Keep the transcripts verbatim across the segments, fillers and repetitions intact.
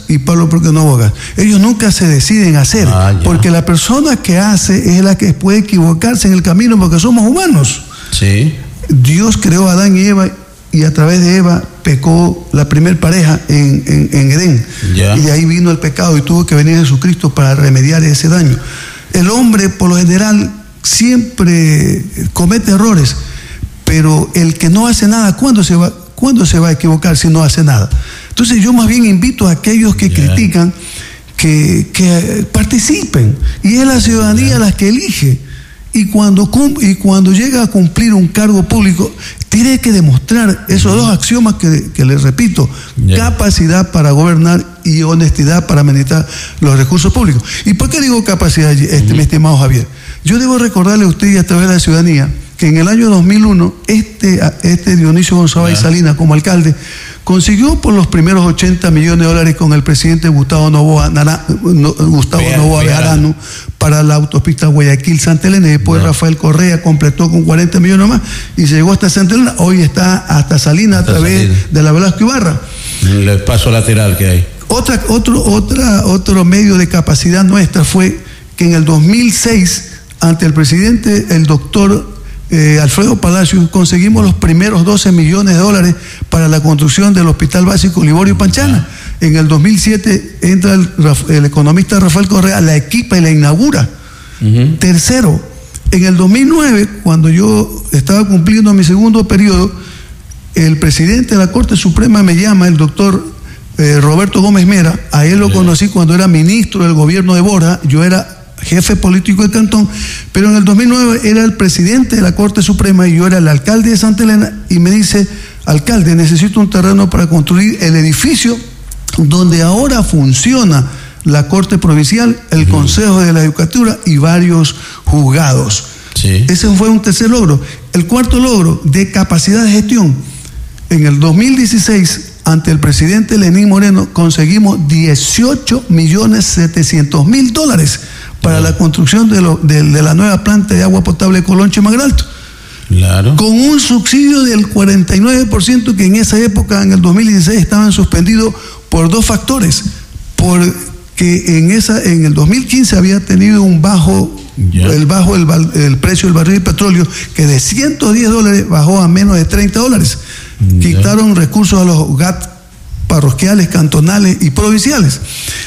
y Pablo porque no abogas. Ellos nunca se deciden hacer, ah, porque la persona que hace es la que puede equivocarse en el camino, porque somos humanos. Sí. Dios creó a Adán y Eva, y a través de Eva pecó la primer pareja en, en, en Edén. Ya. Y de ahí vino el pecado y tuvo que venir Jesucristo para remediar ese daño. El hombre, por lo general, siempre comete errores, pero el que no hace nada, ¿cuándo se va, ¿cuándo se va a equivocar si no hace nada? Entonces yo más bien invito a aquellos que yeah. critican que, que participen, y es la ciudadanía yeah. la que elige. Y cuando, y cuando llega a cumplir un cargo público, tiene que demostrar esos dos axiomas que, que les repito, yeah. capacidad para gobernar y honestidad para administrar los recursos públicos. ¿Y por qué digo capacidad, este, uh-huh. mi estimado Javier? Yo debo recordarle a usted y a través de la ciudadanía que en el año dos mil uno, este, este Dionisio González yeah. Salinas, como alcalde, consiguió por los primeros ochenta millones de dólares con el presidente Gustavo Noboa, Nara, no, Gustavo Bea, Noboa Bejarano para la autopista Guayaquil-Santa Elena, y después yeah. Rafael Correa completó con cuarenta millones más y se llegó hasta Santa Elena. Hoy está hasta Salinas hasta a través Salinas. de la Velasco Ibarra. El espacio lateral que hay. Otra, otro, otra, otro medio de capacidad nuestra fue que en el dos mil seis, ante el presidente, el doctor Eh, Alfredo Palacios, conseguimos los primeros doce millones de dólares para la construcción del Hospital Básico Liborio Panchana. En el dos mil siete entra el, el economista Rafael Correa, la equipa y la inaugura. Uh-huh. Tercero, en el dos mil nueve, cuando yo estaba cumpliendo mi segundo periodo, el presidente de la Corte Suprema me llama, el doctor eh, Roberto Gómez Mera. A él lo yeah. conocí cuando era ministro del gobierno de Borja. Yo era jefe político del cantón, pero en el dos mil nueve era el presidente de la Corte Suprema y yo era el alcalde de Santa Elena, y me dice: alcalde, necesito un terreno para construir el edificio donde ahora funciona la Corte Provincial, el uh-huh. Consejo de la Judicatura y varios juzgados. Sí. Ese fue un tercer logro. El cuarto logro, de capacidad de gestión. En el dos mil dieciséis, ante el presidente Lenín Moreno, conseguimos dieciocho millones setecientos mil dólares para la construcción de, lo, de, de la nueva planta de agua potable de Colonche Magralto. Claro. Con un subsidio del cuarenta y nueve por ciento que en esa época, en el dos mil dieciséis, estaban suspendidos por dos factores. Porque en, esa, en el dos mil quince había tenido un bajo, yeah. el, bajo el, el precio del barril de petróleo, que de ciento diez dólares bajó a menos de treinta dólares. Yeah. Quitaron recursos a los G A T parroquiales, cantonales y provinciales.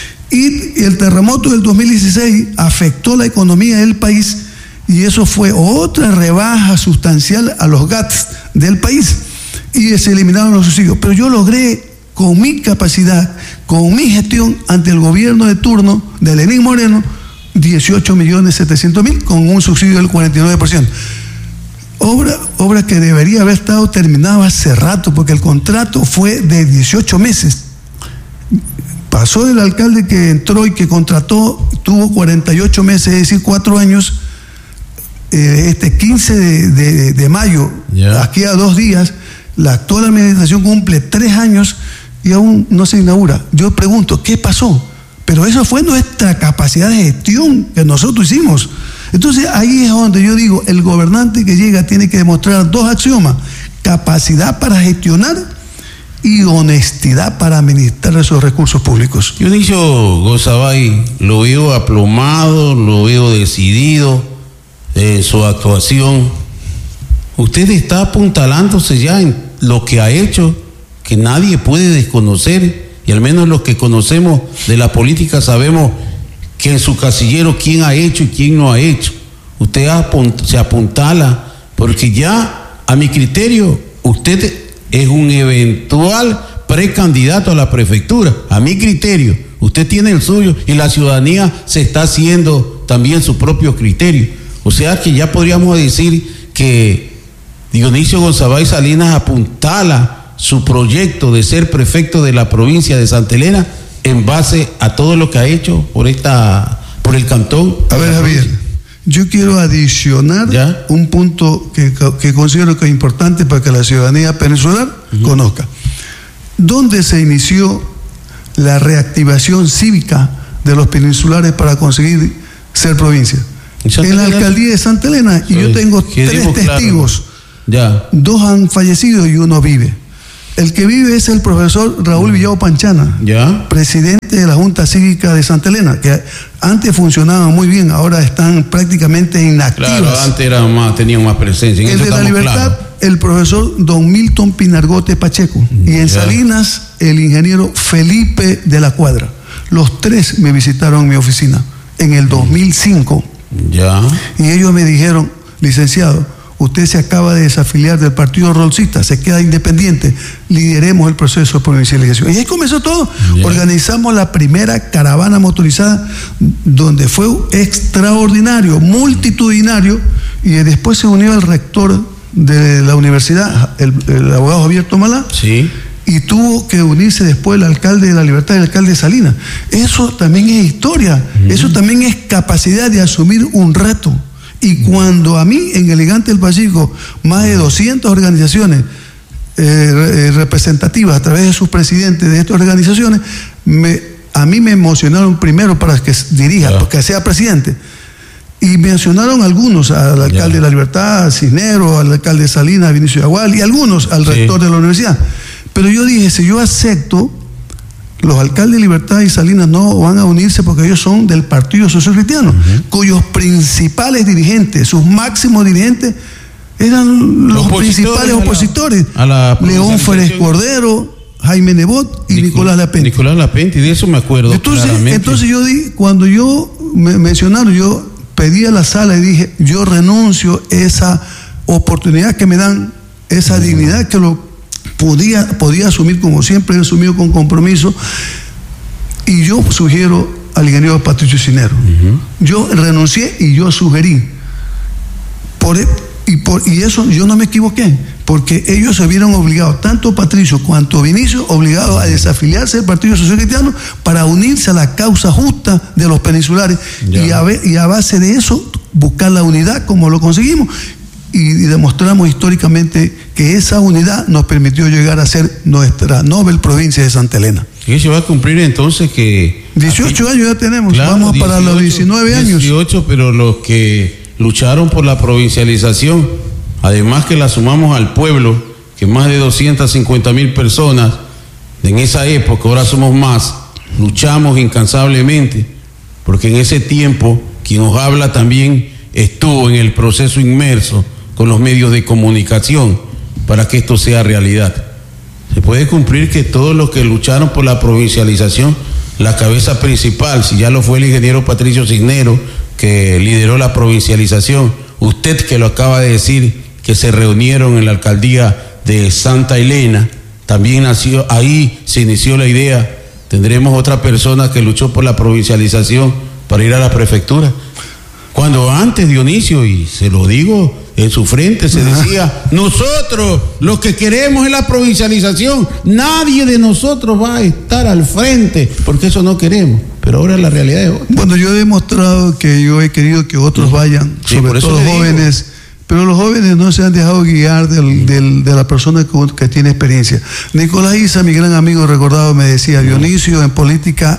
Y el terremoto del dos mil dieciséis afectó la economía del país, y eso fue otra rebaja sustancial a los G A Ts del país, y se eliminaron los subsidios. Pero yo logré, con mi capacidad, con mi gestión ante el gobierno de turno de Lenín Moreno, dieciocho millones setecientos mil con un subsidio del cuarenta y nueve por ciento. Obra, obra que debería haber estado terminada hace rato, porque el contrato fue de dieciocho meses. Pasó el alcalde que entró y que contrató, tuvo cuarenta y ocho meses, es decir, cuatro años. Eh, este quince de, de, de mayo, yeah. aquí a dos días, la actual administración cumple tres años y aún no se inaugura. Yo pregunto, ¿qué pasó? Pero eso fue nuestra capacidad de gestión que nosotros hicimos. Entonces ahí es donde yo digo, el gobernante que llega tiene que demostrar dos axiomas: capacidad para gestionar y honestidad para administrar esos recursos públicos. Dionisio González, lo veo aplomado, lo veo decidido en su actuación. Usted está apuntalándose ya en lo que ha hecho, que nadie puede desconocer, y al menos los que conocemos de la política sabemos que en su casillero quién ha hecho y quién no ha hecho. Usted apunt- se apuntala, porque ya, a mi criterio, usted es un eventual precandidato a la prefectura. A mi criterio, usted tiene el suyo y la ciudadanía se está haciendo también su propio criterio. O sea que ya podríamos decir que Dionisio González Salinas apuntala su proyecto de ser prefecto de la provincia de Santa Elena en base a todo lo que ha hecho por esta, por el cantón. A ver, Javier, yo quiero adicionar ¿Ya? un punto que, que considero que es importante para que la ciudadanía peninsular uh-huh. conozca. ¿Dónde se inició la reactivación cívica de los peninsulares para conseguir ser provincia? En la alcaldía de Santa Elena, y yo tengo tres testigos. Claro. Ya. Dos han fallecido y uno vive. El que vive es el profesor Raúl Villao Panchana, ¿Ya? presidente de la Junta Cívica de Santa Elena, que antes funcionaban muy bien, ahora están prácticamente inactivas. Claro, antes era más, tenían más presencia. En el eso de la estamos Libertad, claros. el profesor don Milton Pinargote Pacheco. Y en Ya. Salinas, el ingeniero Felipe de la Cuadra. Los tres me visitaron en mi oficina en el dos mil cinco. Ya. Y ellos me dijeron, licenciado, usted se acaba de desafiliar del partido rolcista, se queda independiente, lideremos el proceso de provincialización. Y ahí comenzó todo. Yeah. Organizamos la primera caravana motorizada, donde fue extraordinario, multitudinario, y después se unió el rector de la universidad, el, el abogado Javier Tomalá, Sí. y tuvo que unirse después el alcalde de La Libertad y el alcalde de Salinas. Eso también es historia, uh-huh. Eso también es capacidad de asumir un reto. Y cuando a mí, en Elegante del Pacífico, más de doscientas organizaciones eh, representativas a través de sus presidentes de estas organizaciones, me, a mí me emocionaron primero para que dirija, yeah. para que sea presidente. Y mencionaron algunos, al alcalde yeah. de La Libertad, Cisneros, al alcalde de Salinas, Vinicio Agual, y algunos al sí. rector de la universidad. Pero yo dije, si yo acepto, los alcaldes de Libertad y Salinas no van a unirse porque ellos son del Partido Social Cristiano, uh-huh. cuyos principales dirigentes, sus máximos dirigentes, eran los, los principales opositores. A la, a la León Férez Cordero, Jaime Nebot y Nicol- Nicolás Lapenti. Nicolás Lapenti, de eso me acuerdo. Entonces, entonces yo di, cuando yo me mencionaron, yo pedí a la sala y dije, yo renuncio a esa oportunidad que me dan, esa uh-huh. dignidad que lo Podía, podía asumir, como siempre he asumido con compromiso, y yo sugiero al ingeniero Patricio Cisneros. Uh-huh. Yo renuncié y yo sugerí. Por, y, por, y eso yo no me equivoqué, porque ellos se vieron obligados, tanto Patricio cuanto Vinicio, obligados a desafiliarse del Partido Social Cristiano para unirse a la causa justa de los peninsulares y a, y a base de eso buscar la unidad como lo conseguimos. Y, y demostramos históricamente que esa unidad nos permitió llegar a ser nuestra Nobel provincia de Santa Elena. ¿Y se va a cumplir entonces que...? dieciocho aquí, años ya tenemos, claro, vamos dieciocho, para los diecinueve años. dieciocho, pero los que lucharon por la provincialización, además que la sumamos al pueblo, que más de doscientas cincuenta mil personas en esa época, ahora somos más, luchamos incansablemente, porque en ese tiempo, quien nos habla también estuvo en el proceso inmerso con los medios de comunicación para que esto sea realidad. Se puede cumplir que todos los que lucharon por la provincialización, la cabeza principal, si ya lo fue el ingeniero Patricio Cisneros, que lideró la provincialización, usted que lo acaba de decir, que se reunieron en la alcaldía de Santa Elena, también nació, ahí se inició la idea, tendremos otra persona que luchó por la provincialización para ir a la prefectura. Cuando antes, Dionisio, y se lo digo en su frente, se decía, nosotros lo que queremos es la provincialización, nadie de nosotros va a estar al frente, porque eso no queremos, pero ahora la realidad es otra. Bueno, yo he demostrado que yo he querido que otros vayan, sí, sobre todo jóvenes, pero los jóvenes no se han dejado guiar del, del, de la persona que, que tiene experiencia. Nicolás Isa, mi gran amigo recordado, me decía, Dionisio, en política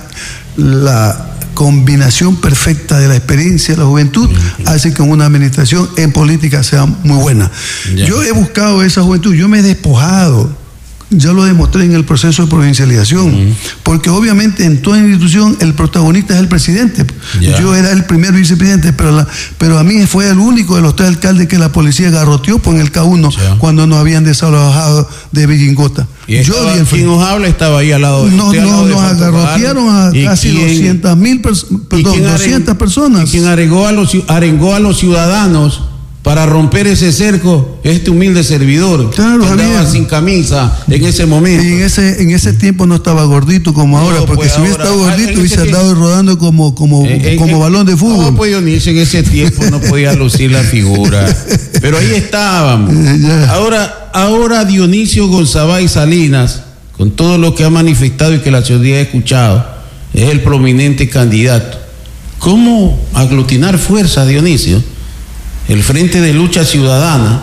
la combinación perfecta de la experiencia de la juventud uh-huh. hace que una administración en política sea muy buena. Yeah. Yo he buscado esa juventud, yo me he despojado, ya lo demostré en el proceso de provincialización, uh-huh. porque obviamente en toda institución el protagonista es el presidente. Yeah. Yo era el primer vicepresidente, pero, la, pero a mí fue el único de los tres alcaldes que la policía garroteó por en el K uno yeah. cuando nos habían desalojado de Villingota. Y yo estaba, el quien nos habla estaba ahí al lado de no, no, nos agarrotearon a casi doscientas mil pers- perdón, doscientas personas. Y quien arengó a, los, arengó a los ciudadanos para romper ese cerco, este humilde servidor, claro, que andaba sin camisa en ese momento. Y en ese, en ese tiempo no estaba gordito como no, ahora, porque pues si hubiera estado gordito hubiese andado rodando como, como, eh, como eh, balón de fútbol. No, pues Dionisio, en ese tiempo no podía lucir la figura, pero ahí estábamos. Eh, ahora, ahora Dionisio Gonzabay Salinas, con todo lo que ha manifestado y que la ciudadanía ha escuchado, es el prominente candidato. ¿Cómo aglutinar fuerza, Dionisio? El Frente de Lucha Ciudadana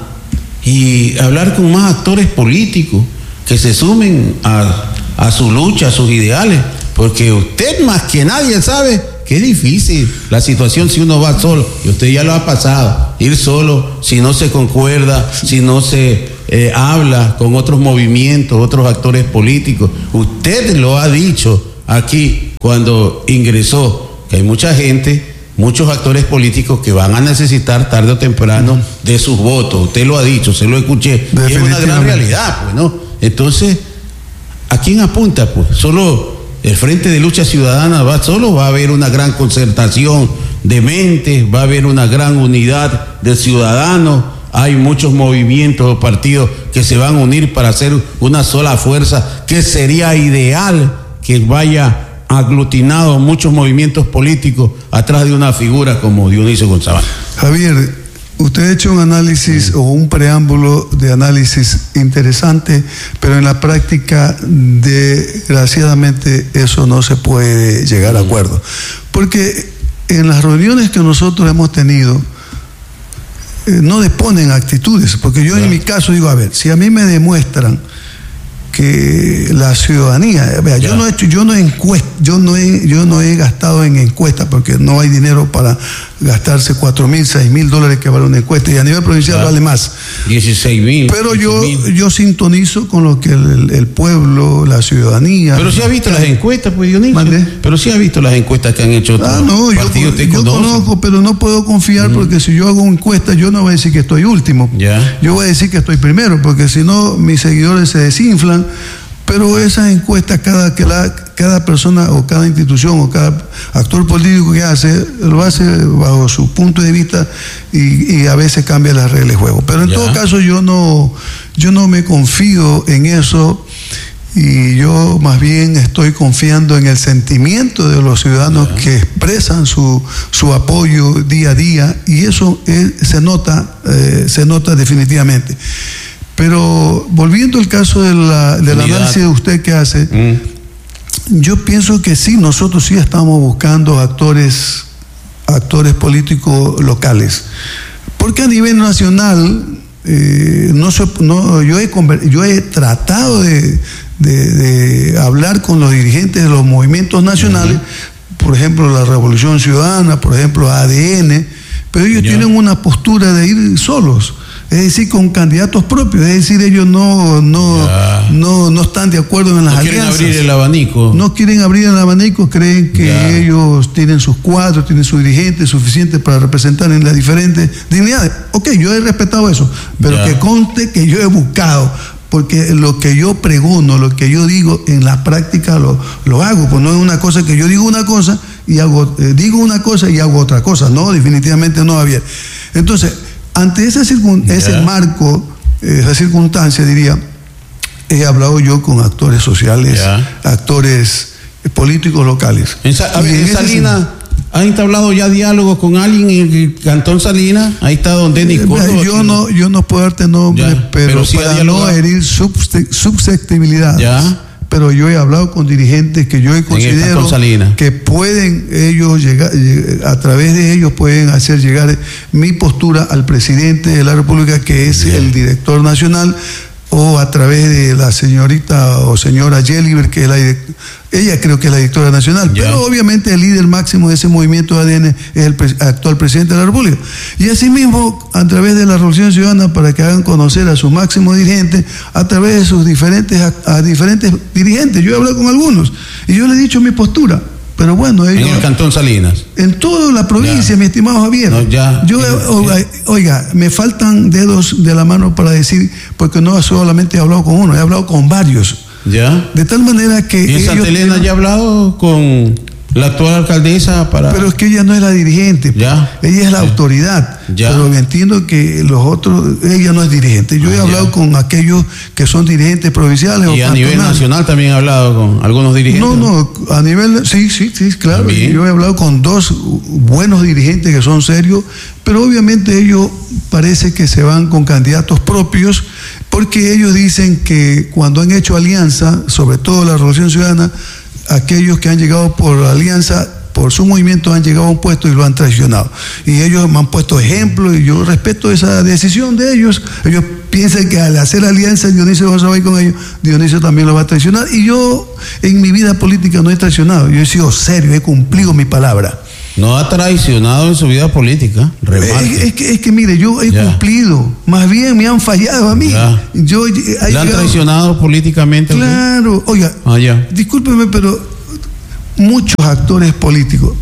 y hablar con más actores políticos que se sumen a, a su lucha, a sus ideales, porque usted más que nadie sabe que es difícil la situación si uno va solo, y usted ya lo ha pasado, ir solo, si no se concuerda, si no se eh, habla con otros movimientos, otros actores políticos. Usted lo ha dicho aquí cuando ingresó, que hay mucha gente, muchos actores políticos que van a necesitar tarde o temprano de sus votos. Usted lo ha dicho, se lo escuché. Y es una gran realidad, pues, ¿no? Entonces, ¿a quién apunta? Pues solo el Frente de Lucha Ciudadana va, solo va a haber una gran concertación de mentes, va a haber una gran unidad de ciudadanos. Hay muchos movimientos o partidos que se van a unir para hacer una sola fuerza, que sería ideal que vaya aglutinado muchos movimientos políticos atrás de una figura como Dionisio González. Javier, usted ha hecho un análisis o un preámbulo de análisis interesante, pero en la práctica, desgraciadamente, eso no se puede llegar a acuerdo. Porque en las reuniones que nosotros hemos tenido, eh, no deponen actitudes, porque yo en mi caso digo, a ver, si a mí me demuestran que la ciudadanía, vea, yo no he hecho, yo no he encuest, yo no he, yo no he gastado en encuestas porque no hay dinero para gastarse cuatro mil, seis mil dólares que vale una encuesta, y a nivel provincial claro. vale más. dieciséis mil. Pero yo, yo sintonizo con lo que el, el pueblo, la ciudadanía. Pero si ha visto las encuestas, pues Dionisio. ¿Mandé? Pero si ha visto las encuestas que han hecho otros ah, no, partidos. Yo, yo conozco, pero no puedo confiar mm. porque si yo hago encuestas, yo no voy a decir que estoy último. Ya. Yo voy a decir que estoy primero, porque si no, mis seguidores se desinflan. Pero esas encuestas, cada, que la, cada persona o cada institución o cada actor político que hace, lo hace bajo su punto de vista y, y a veces cambia las reglas de juego. Pero en ya. todo caso yo no, yo no me confío en eso, y yo más bien estoy confiando en el sentimiento de los ciudadanos ya. que expresan su, su apoyo día a día, y eso es, se nota, eh, se nota definitivamente. Pero volviendo al caso de la, del análisis de usted que hace, mm. yo pienso que sí, nosotros sí estamos buscando actores, actores políticos locales. Porque a nivel nacional, eh, no, no, yo, he, yo he tratado de, de, de hablar con los dirigentes de los movimientos nacionales, mm. por ejemplo, la Revolución Ciudadana, por ejemplo, A D N, pero ellos yeah. tienen una postura de ir solos. Es decir, con candidatos propios, es decir, ellos no, no, no, no están de acuerdo en las no alianzas. No quieren abrir el abanico. No quieren abrir el abanico, creen que ya. ellos tienen sus cuadros, tienen sus dirigentes suficientes para representar en las diferentes dignidades. Ok, yo he respetado eso, pero ya. que conste que yo he buscado, porque lo que yo pregono, lo que yo digo, en la práctica lo, lo hago, pues no es una cosa que yo digo una cosa y hago, eh, digo una cosa y hago otra cosa, no, definitivamente no, Javier. Entonces, ante ese, circun, yeah. ese marco, esa circunstancia, diría, he hablado yo con actores sociales, yeah. actores políticos locales. En, Sa a ver, en Salinas, ¿ha entablado ya diálogo con alguien en el Cantón Salinas? Ahí está don Denis Córdoba. Yo no, yo no puedo darte nombre, yeah. pero, pero sí para no herir susceptibilidad. Yeah. Pero yo he hablado con dirigentes que yo considero que pueden ellos llegar, a través de ellos pueden hacer llegar mi postura al presidente de la República, que es Bien. el director nacional, o a través de la señorita o señora Jelliver, que es la ella creo que es la directora nacional, yeah. pero obviamente el líder máximo de ese movimiento de A D N es el pre actual presidente de la República. Y asimismo, a través de la Revolución Ciudadana, para que hagan conocer a sus máximos dirigentes, a través de sus diferentes, a, a diferentes dirigentes. Yo he hablado con algunos y yo les he dicho mi postura. Pero bueno, ellos, en el Cantón Salinas. En toda la provincia, ya. mi estimado Javier. No, ya. Yo, oiga, oiga, me faltan dedos de la mano para decir, porque no solamente he hablado con uno, he hablado con varios. Ya. De tal manera que. ¿Y en Santa Elena ya ha hablado con la actual alcaldesa para...? Pero es que ella no es la dirigente, ya. ella es la ya. autoridad. Ya. Pero entiendo que los otros, ella no es dirigente. Yo ah, he hablado ya. con aquellos que son dirigentes provinciales. Y o a nivel nacional también he hablado con algunos dirigentes. No, no, a nivel, sí, sí, sí, claro. También. Yo he hablado con dos buenos dirigentes que son serios, pero obviamente ellos parece que se van con candidatos propios, porque ellos dicen que cuando han hecho alianza, sobre todo la Revolución Ciudadana, aquellos que han llegado por alianza, por su movimiento, han llegado a un puesto y lo han traicionado. Y ellos me han puesto ejemplos y yo respeto esa decisión de ellos. Ellos piensan que al hacer alianza Dionisio González con ellos, Dionisio también lo va a traicionar. Y yo en mi vida política no he traicionado. Yo he sido serio, he cumplido mi palabra. No ha traicionado en su vida política. Es, es, que, es que mire, yo he ya. cumplido. Más bien me han fallado a mí. Ya. Yo, ¿Le han llegado... traicionado políticamente? Claro. Oiga, ah, discúlpeme, pero muchos actores políticos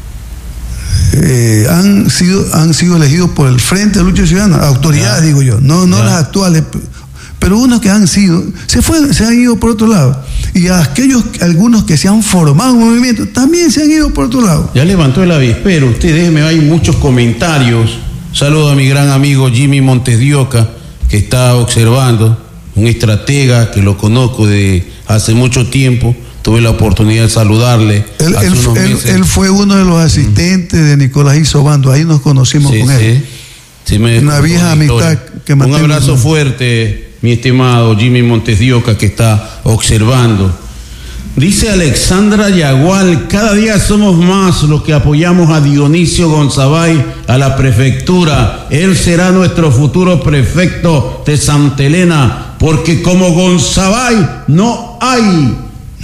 eh, han sido han sido elegidos por el Frente de Lucha Ciudadana, autoridades, ya. digo yo, no, no las actuales, pero unos que han sido, se fue, se han ido por otro lado. Y a aquellos, algunos que se han formado en un movimiento, también se han ido por otro lado. Ya levantó el avispero, usted déjeme, hay muchos comentarios. Saludo a mi gran amigo Jimmy Montes de Oca, que está observando, un estratega que lo conozco de hace mucho tiempo. Tuve la oportunidad de saludarle. Él, hace él, unos él, meses. él fue uno de los asistentes mm. de Nicolás Isobando, ahí nos conocimos sí, con sí. él. Sí, me una vieja amistad que Un abrazo fuerte, mi estimado Jimmy Montes de Oca, que está observando. Dice Alexandra Yagual, cada día somos más los que apoyamos a Dionisio Gonzabay a la prefectura. Él será nuestro futuro prefecto de Santa Elena, porque como Gonzabay no hay.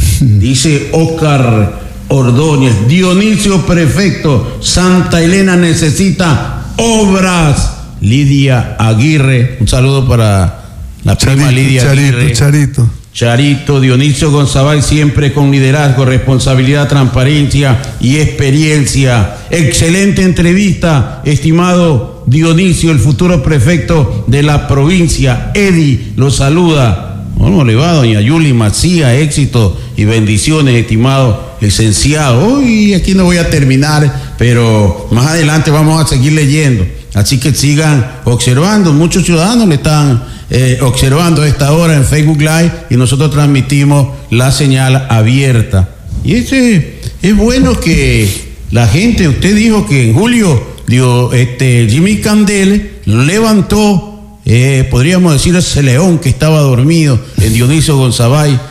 Dice Óscar Ordóñez, Dionisio prefecto, Santa Elena necesita obras. Lidia Aguirre, un saludo para la prima Charito, Lidia Charito, Aguirre. Charito. Charito, Dionisio Gonzabay siempre con liderazgo, responsabilidad, transparencia y experiencia. Excelente entrevista, estimado Dionisio, el futuro prefecto de la provincia. Eddie lo saluda. ¿Cómo le va, doña Yuli Macía? Éxito y bendiciones, estimado licenciado. Uy, aquí no voy a terminar, pero más adelante vamos a seguir leyendo. Así que sigan observando. Muchos ciudadanos le están eh, observando a esta hora en Facebook Live y nosotros transmitimos la señal abierta. Y ese, es bueno que la gente, usted dijo que en julio dio, este, Jimmy Candel levantó, eh, podríamos decir, ese león que estaba dormido en Dionisio Gonzabay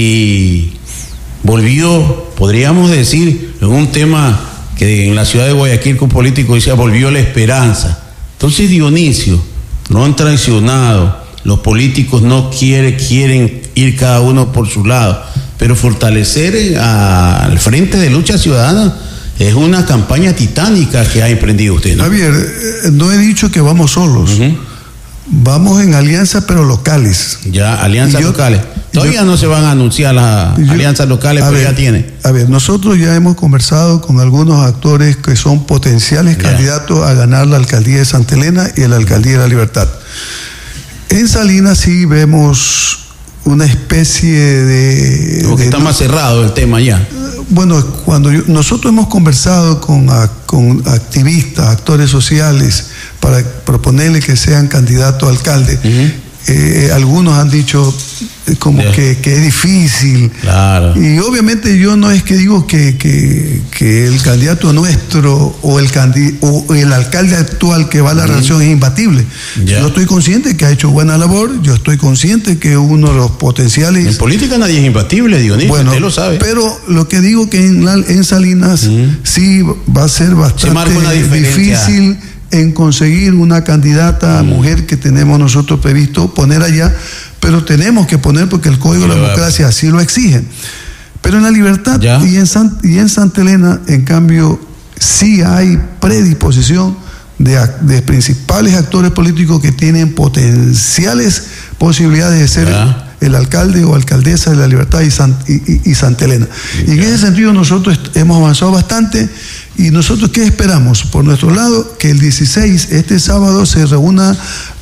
y volvió, podríamos decir, en un tema que en la ciudad de Guayaquil con políticos decía, volvió la esperanza. Entonces Dionisio, no han traicionado, los políticos no quieren, quieren ir cada uno por su lado, pero fortalecer a, al Frente de Lucha Ciudadana es una campaña titánica que ha emprendido usted, ¿no? Javier, no he dicho que vamos solos, uh-huh. Vamos en alianzas pero locales. Ya, alianzas yo, locales. Todavía yo, no se van a anunciar las yo, alianzas locales, pero ver, ya tiene. A ver, nosotros ya hemos conversado con algunos actores que son potenciales ya. candidatos a ganar la alcaldía de Santa Elena y la alcaldía de La Libertad. En Salinas sí vemos una especie de... Como que de, está más cerrado el tema ya. Bueno, cuando yo, nosotros hemos conversado con, con activistas, actores sociales, para proponerle que sean candidatos a alcalde, uh-huh. eh, algunos han dicho como yeah. que, que es difícil. Claro. Y obviamente yo no es que digo que, que, que el candidato nuestro o el, candi- o el alcalde actual que va a la uh-huh. relación es imbatible. Yeah. Yo estoy consciente que ha hecho buena labor, yo estoy consciente que uno de los potenciales... En política nadie es imbatible, Dionisio, bueno, usted lo sabe. Pero lo que digo que en, la, en Salinas uh-huh. sí va a ser bastante difícil en conseguir una candidata uh-huh. mujer que tenemos nosotros previsto poner allá, pero tenemos que poner porque el Código de la Democracia así lo exige. Pero en La Libertad y en, San, y en Santa Elena, en cambio, sí hay predisposición de, de principales actores políticos que tienen potenciales posibilidades de ser ya. el alcalde o alcaldesa de La Libertad y, San, y, y, y Santa Elena. Ya. Y en ese sentido nosotros hemos avanzado bastante. ¿Y nosotros qué esperamos? Por nuestro lado, que el dieciséis, este sábado, se reúna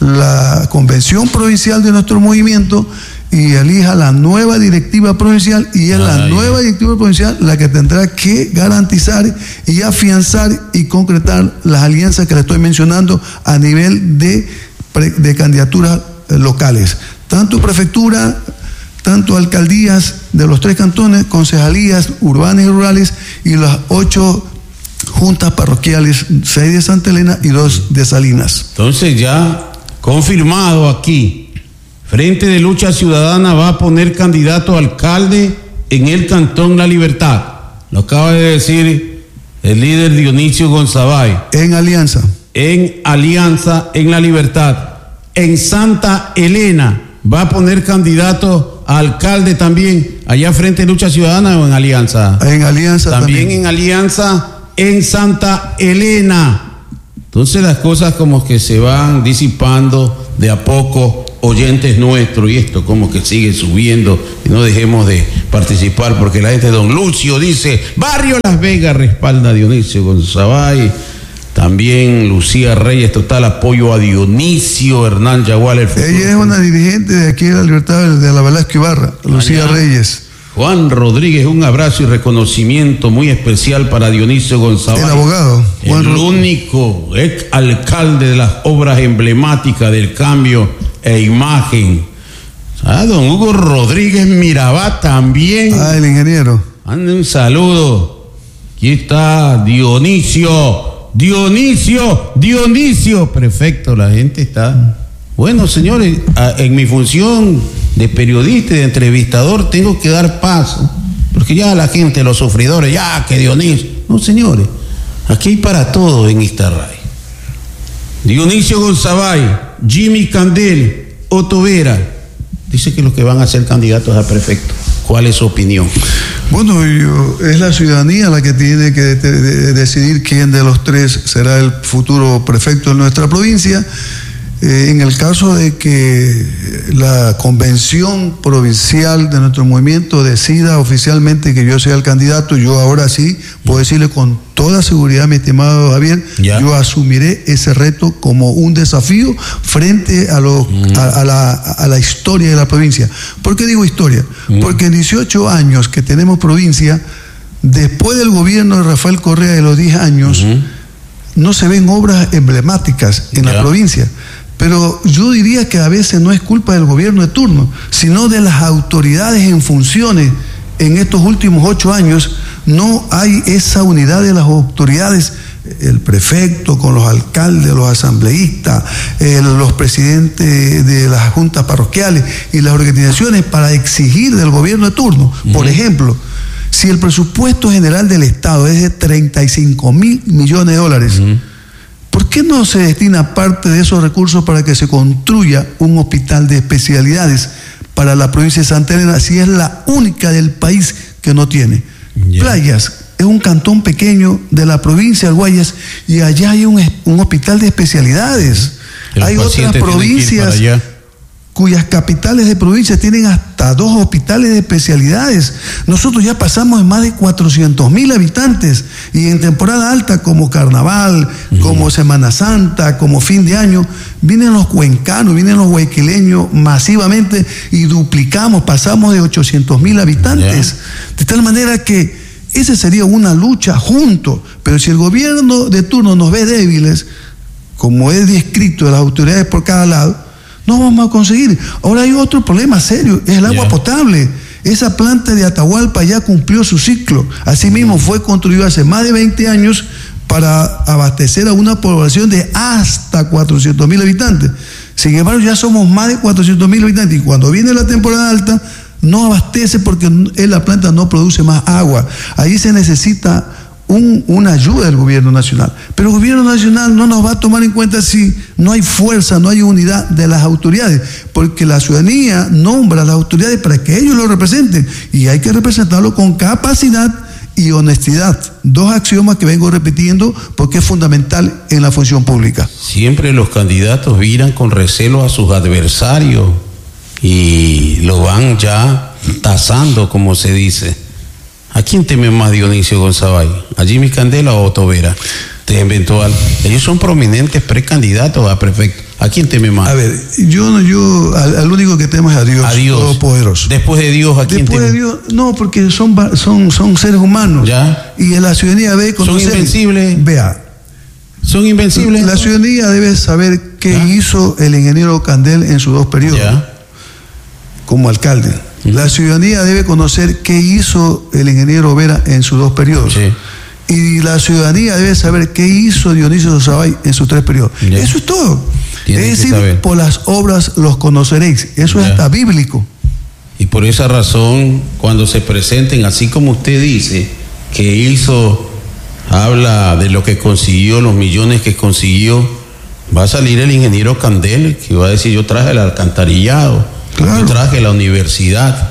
la convención provincial de nuestro movimiento y elija la nueva directiva provincial, y es ah, la ya. nueva directiva provincial la que tendrá que garantizar y afianzar y concretar las alianzas que le estoy mencionando a nivel de, de candidaturas locales. Tanto prefectura, tanto alcaldías de los tres cantones, concejalías urbanas y rurales, y las ocho juntas parroquiales, seis de Santa Elena y dos de Salinas. Entonces ya confirmado aquí, Frente de Lucha Ciudadana va a poner candidato a alcalde en el Cantón La Libertad. Lo acaba de decir el líder Dionisio Gonzabay. En alianza. En alianza en La Libertad. En Santa Elena va a poner candidato a alcalde también, allá Frente de Lucha Ciudadana, o en alianza. En alianza también. También en alianza en Santa Elena. Entonces las cosas como que se van disipando de a poco, oyentes nuestros, y esto como que sigue subiendo, y no dejemos de participar, porque la gente de Don Lucio dice, Barrio Las Vegas respalda a Dionisio Gonzabay. También Lucía Reyes, total apoyo a Dionisio. Hernán Yagual, el futuro. Ella es una dirigente de aquí de la Libertad de la Velasco Ibarra, Lucía Allá. Reyes. Juan Rodríguez, un abrazo y reconocimiento muy especial para Dionisio González. El abogado. Juan el Rod... único ex alcalde de las obras emblemáticas del cambio e imagen. Ah, don Hugo Rodríguez Mirabá también. Ah, el ingeniero. Ande un saludo. Aquí está Dionisio. Dionisio, Dionisio. Perfecto, la gente está. Bueno, señores, en mi función de periodista y de entrevistador tengo que dar paso, porque ya la gente, los sufridores, ya que Dionisio. No, señores, aquí hay para todo en esta radio. Dionisio Gonzabay, Jimmy Candel, Otto Vera, dice que los que van a ser candidatos a prefecto. ¿Cuál es su opinión? Bueno, yo, es la ciudadanía la que tiene que de, de, decidir quién de los tres será el futuro prefecto de nuestra provincia. Eh, en el caso de que la convención provincial de nuestro movimiento decida oficialmente que yo sea el candidato, yo ahora sí puedo decirle con toda seguridad, mi estimado Javier, ya. yo asumiré ese reto como un desafío frente a, lo, mm. a, a, la, a la historia de la provincia. ¿Por qué digo historia? Mm. Porque en dieciocho años que tenemos provincia, después del gobierno de Rafael Correa de los diez años, mm. no se ven obras emblemáticas en ya. la provincia. Pero yo diría que a veces no es culpa del gobierno de turno, sino de las autoridades en funciones. En estos últimos ocho años no hay esa unidad de las autoridades, el prefecto con los alcaldes, los asambleístas, eh, los presidentes de las juntas parroquiales y las organizaciones para exigir del gobierno de turno. Uh-huh. Por ejemplo, si el presupuesto general del Estado es de treinta y cinco mil millones de dólares, uh-huh. ¿por qué no se destina parte de esos recursos para que se construya un hospital de especialidades para la provincia de Santa Elena, si es la única del país que no tiene? Yeah. Playas es un cantón pequeño de la provincia del Guayas y allá hay un, un hospital de especialidades. Hay otras provincias cuyas capitales de provincia tienen hasta dos hospitales de especialidades. Nosotros ya pasamos de más de cuatrocientos mil habitantes y en temporada alta como Carnaval, uh-huh. como Semana Santa, como fin de año, vienen los cuencanos, vienen los guayquileños masivamente y duplicamos, pasamos de ochocientos mil habitantes. Yeah. De tal manera que esa sería una lucha junto, pero si el gobierno de turno nos ve débiles, como es descrito de las autoridades por cada lado, no vamos a conseguir. Ahora hay otro problema serio, es el agua yeah. potable. Esa planta de Atahualpa ya cumplió su ciclo. Asimismo fue construida hace más de veinte años para abastecer a una población de hasta cuatrocientos mil habitantes. Sin embargo, ya somos más de cuatrocientos mil habitantes y cuando viene la temporada alta no abastece porque la planta no produce más agua. Ahí se necesita Un, una ayuda del gobierno nacional, pero el gobierno nacional no nos va a tomar en cuenta si no hay fuerza, no hay unidad de las autoridades, porque la ciudadanía nombra a las autoridades para que ellos lo representen y hay que representarlo con capacidad y honestidad, dos axiomas que vengo repitiendo porque es fundamental en la función pública. Siempre los candidatos miran con recelo a sus adversarios y lo van ya tasando, como se dice. ¿A quién teme más Dionisio Gonzabay? ¿A Jimmy Candela o a Otto Vera? De eventual. Ellos son prominentes precandidatos a prefecto. ¿A quién teme más? A ver, yo, yo al, al único que temo es a Dios, a Dios. Todopoderoso. Después de Dios, ¿a quién Después teme? de Dios, no, porque son, son, son seres humanos. ¿Ya? Y en la ciudadanía debe conocer. ¿Son invencibles? Vea. ¿Son invencibles? La ciudadanía debe saber qué ¿Ya? hizo el ingeniero Candel en sus dos periodos. ¿Ya? Como alcalde. La ciudadanía debe conocer qué hizo el ingeniero Vera en sus dos periodos. Sí. Y la ciudadanía debe saber qué hizo Dionisio Gonzabay en sus tres periodos. Ya. Eso es todo. Tienen es decir, saber. Por las obras los conoceréis. Eso ya. Es hasta bíblico. Y por esa razón, cuando se presenten, así como usted dice, que hizo, habla de lo que consiguió, los millones que consiguió, va a salir el ingeniero Candel, que va a decir, yo traje el alcantarillado. Claro. Yo traje la universidad.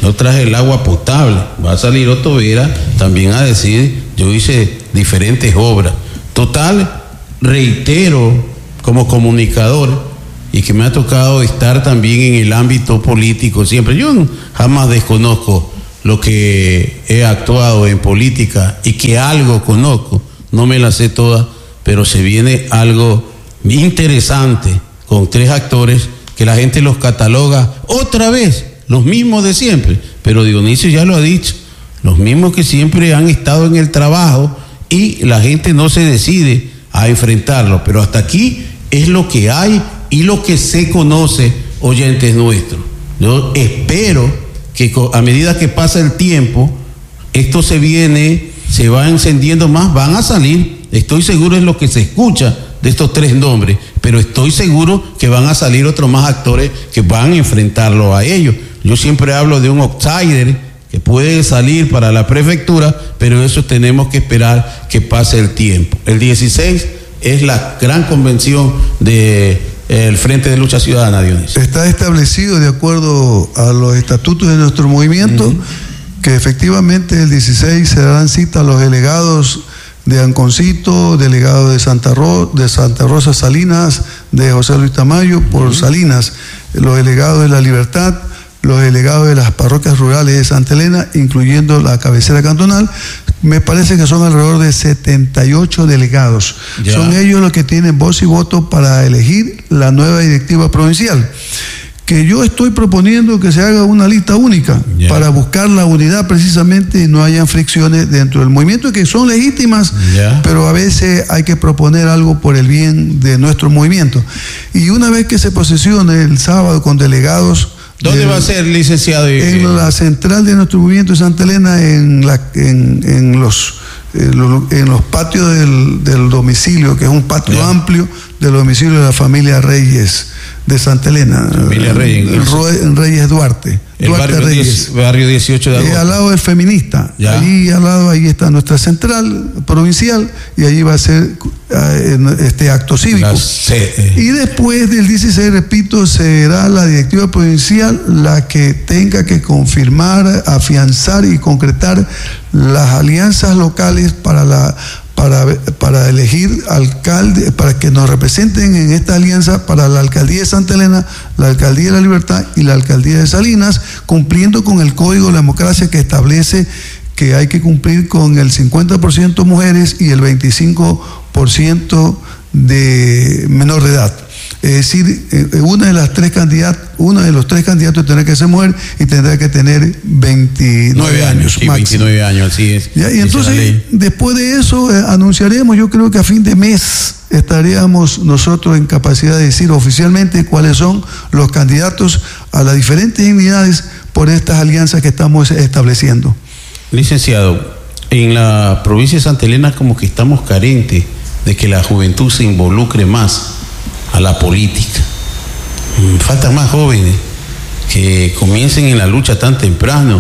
no traje el agua potable. Va a salir Otto Vera también a decir, yo hice diferentes obras. Total, reitero como comunicador, y que me ha tocado estar también en el ámbito político siempre. Yo jamás desconozco lo que he actuado en política y que algo conozco, no me la sé toda, pero se viene algo interesante con tres actores que la gente los cataloga otra vez, los mismos de siempre, pero Dionisio ya lo ha dicho, los mismos que siempre han estado en el trabajo y la gente no se decide a enfrentarlo, pero hasta aquí es lo que hay y lo que se conoce, oyentes nuestros. Yo espero que a medida que pasa el tiempo, esto se viene, se va encendiendo más, van a salir, estoy seguro es lo que se escucha de estos tres nombres, pero estoy seguro que van a salir otros más actores que van a enfrentarlo a ellos. Yo siempre hablo de un outsider que puede salir para la prefectura, pero eso tenemos que esperar que pase el tiempo. El dieciséis es la gran convención de el Frente de Lucha Ciudadana, Dionisio. Está establecido de acuerdo a los estatutos de nuestro movimiento, uh-huh, que efectivamente el dieciséis se darán cita a los delegados de Anconcito, delegado de Santa, Ro, de Santa Rosa Salinas, de José Luis Tamayo por uh-huh. Salinas, los delegados de La Libertad, los delegados de las parroquias rurales de Santa Elena, incluyendo la cabecera cantonal. Me parece que son alrededor de setenta y ocho delegados. Ya. Son ellos los que tienen voz y voto para elegir la nueva directiva provincial. Que yo estoy proponiendo que se haga una lista única, yeah, para buscar la unidad precisamente y no hayan fricciones dentro del movimiento, que son legítimas, yeah, pero a veces hay que proponer algo por el bien de nuestro movimiento. Y una vez que se posesione el sábado con delegados... ¿Dónde de, va a ser, licenciado? En la central de nuestro movimiento de Santa Elena, en, la, en, en, los, en, los, en los patios del, del domicilio, que es un patio, yeah, amplio del domicilio de la familia Reyes de Santa Elena, familia Reyes, en, en Reyes Duarte, el Duarte barrio, Reyes, diez, barrio dieciocho de agosto. Eh, al lado del Feminista, ya, ahí al lado, ahí está nuestra central provincial, y allí va a ser uh, este acto cívico. La, eh. Y después del dieciséis, repito, será la directiva provincial la que tenga que confirmar, afianzar y concretar las alianzas locales para la Para, para elegir alcalde, para que nos representen en esta alianza para la alcaldía de Santa Elena, la alcaldía de La Libertad y la alcaldía de Salinas, cumpliendo con el código de la democracia que establece que hay que cumplir con el cincuenta por ciento mujeres y el veinticinco por ciento de menor de edad. Es decir, una de las tres candidatas, uno de los tres candidatos tendrá que ser mujer y tendrá que tener veintinueve años. Sí, veintinueve años, así es. ¿Ya? Y entonces, después de eso, eh, anunciaremos, yo creo que a fin de mes estaríamos nosotros en capacidad de decir oficialmente cuáles son los candidatos a las diferentes unidades por estas alianzas que estamos estableciendo. Licenciado, en la provincia de Santa Elena como que estamos carentes de que la juventud se involucre más a la política. Faltan más jóvenes que comiencen en la lucha tan temprano,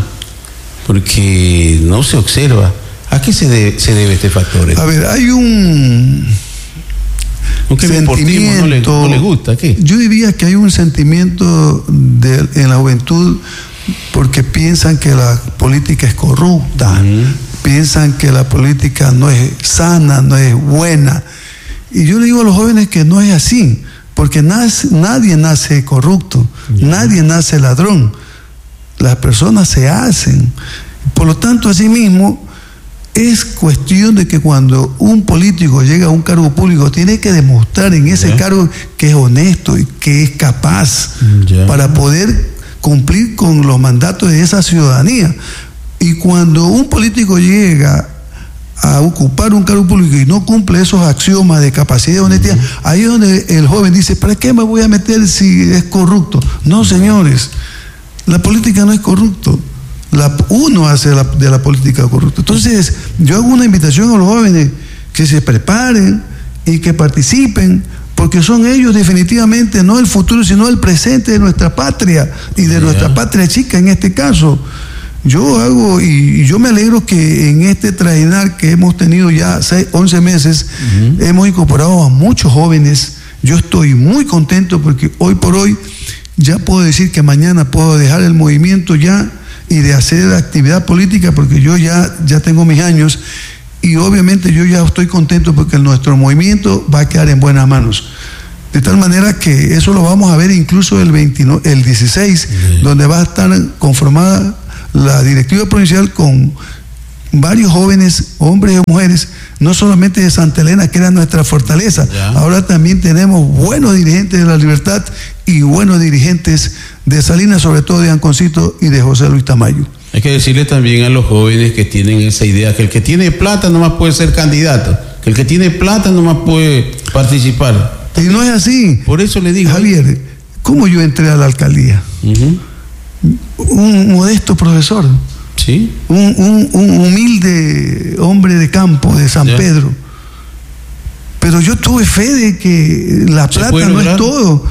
porque no se observa. ¿A qué se debe, se debe este factor? A ver, hay un Aunque sentimiento, no le, no le gusta, ¿qué? Yo diría que hay un sentimiento de, en la juventud, porque piensan que la política es corrupta, uh-huh, piensan que la política no es sana, no es buena. Y yo le digo a los jóvenes que no es así, porque nace, nadie nace corrupto, yeah, nadie nace ladrón. Las personas se hacen. Por lo tanto, asimismo, es cuestión de que cuando un político llega a un cargo público, tiene que demostrar en ese yeah, cargo que es honesto y que es capaz, yeah, para poder cumplir con los mandatos de esa ciudadanía. Y cuando un político llega a ocupar un cargo público y no cumple esos axiomas de capacidad y honestidad, uh-huh, ahí es donde el joven dice, ¿para qué me voy a meter si es corrupto? No, señores, la política no es corrupto, la, uno hace la, de la política corrupta. Entonces, yo hago una invitación a los jóvenes que se preparen y que participen, porque son ellos definitivamente no el futuro, sino el presente de nuestra patria y de yeah, nuestra patria chica en este caso. Yo hago, y, y yo me alegro que en este trajinar que hemos tenido ya seis, once meses, uh-huh, hemos incorporado a muchos jóvenes. Yo estoy muy contento porque hoy por hoy ya puedo decir que mañana puedo dejar el movimiento ya y de hacer actividad política, porque yo ya, ya tengo mis años y obviamente yo ya estoy contento porque nuestro movimiento va a quedar en buenas manos. De tal manera que eso lo vamos a ver incluso el, veintinueve, el dieciséis, sí, donde va a estar conformada la directiva provincial con varios jóvenes, hombres y mujeres, no solamente de Santa Elena, que era nuestra fortaleza. Ya. Ahora también tenemos buenos dirigentes de La Libertad y buenos dirigentes de Salinas, sobre todo de Anconcito y de José Luis Tamayo. Hay que decirle también a los jóvenes que tienen esa idea, que el que tiene plata nomás puede ser candidato, que el que tiene plata nomás puede participar. Y no es así. Por eso le digo. Javier, ¿cómo yo entré a la alcaldía? Uh-huh. Un modesto profesor. Sí. Un, un, un humilde hombre de campo de San ya. Pedro. Pero yo tuve fe de que la plata no es todo.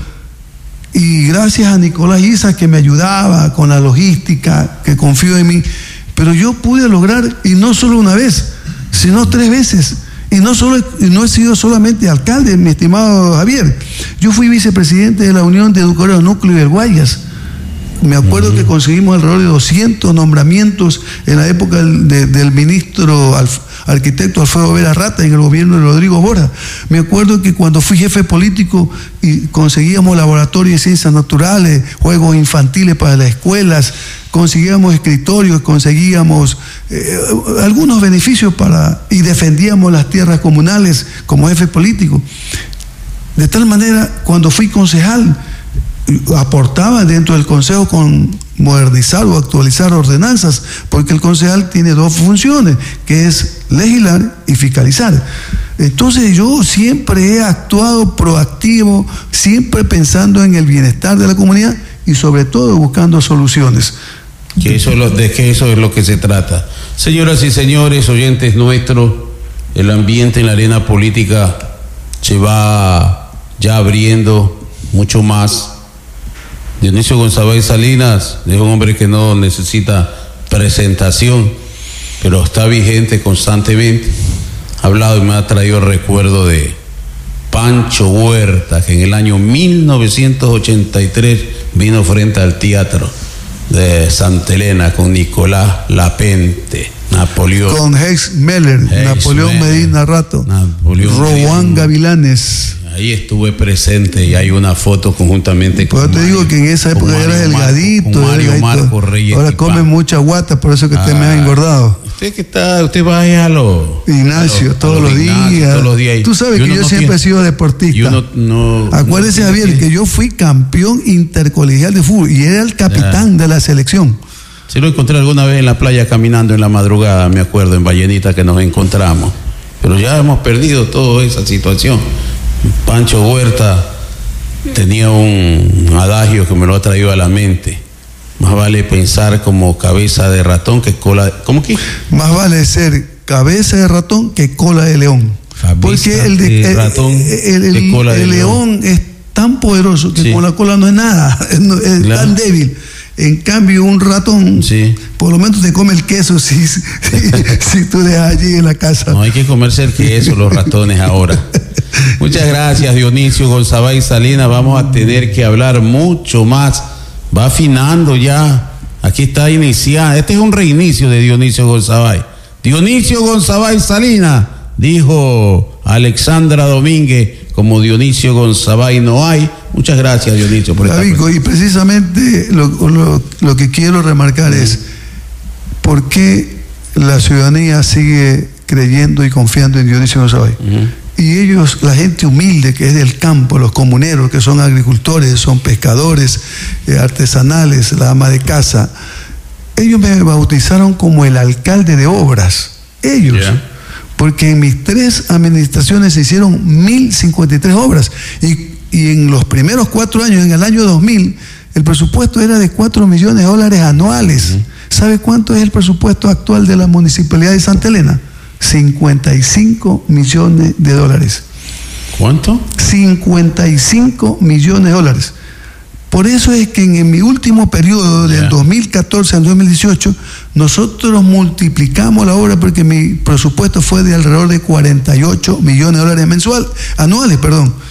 Y gracias a Nicolás Isa, que me ayudaba con la logística, que confió en mí, pero yo pude lograr, y no solo una vez, sino tres veces. Y no, solo, y no he sido solamente alcalde, mi estimado Javier. Yo fui vicepresidente de la Unión de Educadores Núcleo del Guayas. Me acuerdo uh-huh. que conseguimos alrededor de doscientos nombramientos en la época del, de, del ministro Alf, arquitecto Alfredo Vera Rata en el gobierno de Rodrigo Borja. Me acuerdo que cuando fui jefe político y conseguíamos laboratorios de ciencias naturales, juegos infantiles para las escuelas, conseguíamos escritorios, conseguíamos eh, algunos beneficios para y defendíamos las tierras comunales como jefe político. De tal manera, cuando fui concejal, aportaba dentro del consejo con modernizar o actualizar ordenanzas, porque el concejal tiene dos funciones, que es legislar y fiscalizar. Entonces yo siempre he actuado proactivo, siempre pensando en el bienestar de la comunidad y sobre todo buscando soluciones. Que eso es lo, de que eso es lo que se trata. Señoras y señores, oyentes nuestros, el ambiente en la arena política se va ya abriendo mucho más. Dionisio González Salinas es un hombre que no necesita presentación, pero está vigente constantemente. Ha hablado y me ha traído el recuerdo de Pancho Huerta, que en el año mil novecientos ochenta y tres vino frente al teatro de Santa Elena con Nicolás Lapente, Napoleón. Con Hex Meller, Hex Napoleón Meller, Medina Rato, Napoleón Rowan Gavilanes. Ahí estuve presente y hay una foto conjuntamente con. Pero te Mario, digo que en esa época era delgadito. Con Mario Marco Reyes. Ahora come mucha guata, por eso que usted ah, me ha engordado. Usted que está, usted va a lo. Ignacio, a lo, todos, a los días. todos los días. Tú sabes que yo no siempre tiene, he sido deportista. No, no, Acuérdese, no, Javier, que yo fui campeón intercolegial de fútbol y era el capitán ya. de la selección. Se lo encontré alguna vez en la playa caminando en la madrugada, me acuerdo, en Vallenita que nos encontramos. Pero ya hemos perdido toda esa situación. Pancho Huerta tenía un adagio que me lo ha traído a la mente: más vale pensar como cabeza de ratón que cola de... ¿Cómo que? Más vale ser cabeza de ratón que cola de león. Cabeza porque el de, de ratón el, el, el, cola de el león. león es tan poderoso que sí. con la cola no es nada, es, es claro. tan débil. En cambio, un ratón, sí. por lo menos te come el queso si, si, si tú dejas allí en la casa. No hay que comerse el queso los ratones ahora. Muchas gracias, Dionisio González Salinas. Vamos a tener que hablar mucho más. Va afinando ya. Aquí está iniciando. Este es un reinicio de Dionisio González. Dionisio González Salinas, dijo Alexandra Domínguez. Como Dionisio González no hay. Muchas gracias, Dionisio, por esta Davico, y precisamente lo, lo, lo que quiero remarcar uh-huh. es por qué la ciudadanía sigue creyendo y confiando en Dionisio González. Uh-huh. Y ellos, la gente humilde que es del campo, los comuneros que son agricultores, son pescadores, eh, artesanales, la ama de casa, ellos me bautizaron como el alcalde de obras. Ellos. Yeah. Porque en mis tres administraciones se hicieron mil cincuenta y tres obras. Y, y en los primeros cuatro años, en el año dos mil, el presupuesto era de cuatro millones de dólares anuales. Uh-huh. ¿Sabe cuánto es el presupuesto actual de la Municipalidad de Santa Elena? cincuenta y cinco millones de dólares. ¿Cuánto? cincuenta y cinco millones de dólares. Por eso es que en, en mi último periodo, del yeah. dos mil catorce al dos mil dieciocho, nosotros multiplicamos la obra porque mi presupuesto fue de alrededor de cuarenta y ocho millones de dólares mensual, anuales, perdón.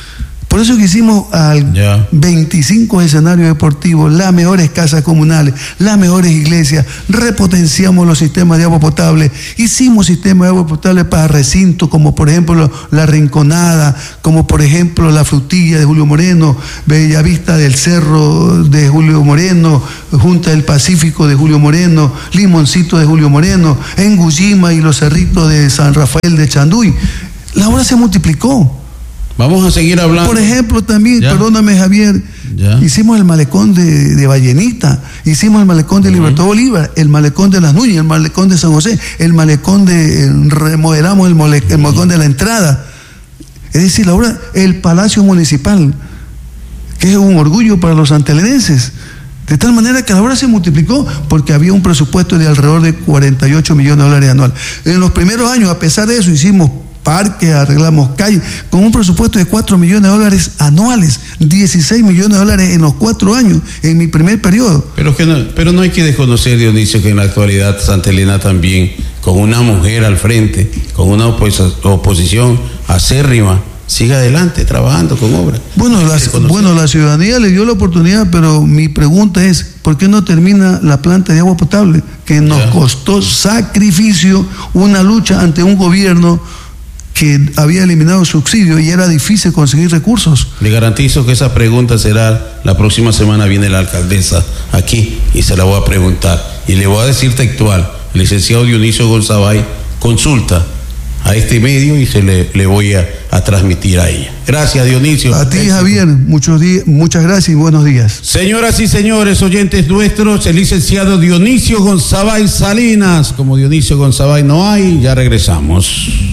Por eso que hicimos al Ya. veinticinco escenarios deportivos, las mejores casas comunales, las mejores iglesias, repotenciamos los sistemas de agua potable, hicimos sistemas de agua potable para recintos como por ejemplo La Rinconada, como por ejemplo La Frutilla de Julio Moreno, Bellavista del Cerro de Julio Moreno, Junta del Pacífico de Julio Moreno, Limoncito de Julio Moreno, Engullima y los cerritos de San Rafael de Chanduy. La obra se multiplicó. Vamos a seguir hablando. Por ejemplo, también, ¿Ya? perdóname Javier, ¿Ya? hicimos el malecón de, de Vallenita, hicimos el malecón de uh-huh. Libertad Bolívar, el malecón de Las Núñez, el malecón de San José, el malecón de, el, remodelamos el, mole, el malecón de la entrada. Es decir, ahora el Palacio Municipal, que es un orgullo para los santelicenses. De tal manera que la obra se multiplicó porque había un presupuesto de alrededor de cuarenta y ocho millones de dólares anual. En los primeros años, a pesar de eso, hicimos parques, arreglamos calles, con un presupuesto de cuatro millones de dólares anuales, dieciséis millones de dólares en los cuatro años, en mi primer periodo. Pero, que no, pero no hay que desconocer, Dionisio, que en la actualidad Santa Elena también, con una mujer al frente, con una opos- oposición acérrima, sigue adelante trabajando con obras. Bueno la, bueno, la ciudadanía le dio la oportunidad, pero mi pregunta es, ¿por qué no termina la planta de agua potable? Que nos ya. costó sacrificio, una lucha ante un gobierno que había eliminado subsidio y era difícil conseguir recursos. Le garantizo que esa pregunta será, la próxima semana viene la alcaldesa aquí y se la voy a preguntar. Y le voy a decir textual, el licenciado Dionisio Gonzabay consulta a este medio y se le, le voy a, a transmitir a ella. Gracias, Dionisio. A ti, Javier, muchos días, muchas gracias y buenos días. Señoras y señores, oyentes nuestros, el licenciado Dionisio Gonzabay Salinas. Como Dionisio Gonzabay no hay, ya regresamos.